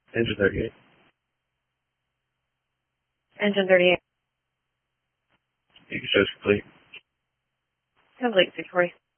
Engine 38. Engine 38. You can show complete. Complete, Victoria.